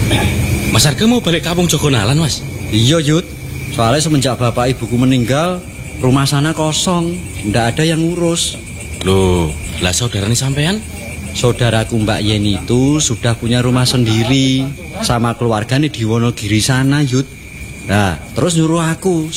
Mas Arga mau balik kampung Jogonalan, Mas? Iya, Yud. Soalnya semenjak bapak ibuku meninggal, rumah sana kosong, ndak ada yang ngurus. Loh, lah saudaranya sampean? Saudaraku Mbak Yeni itu sudah punya rumah sendiri sama keluarganya di Wonogiri sana, Yud. Nah, terus nyuruh aku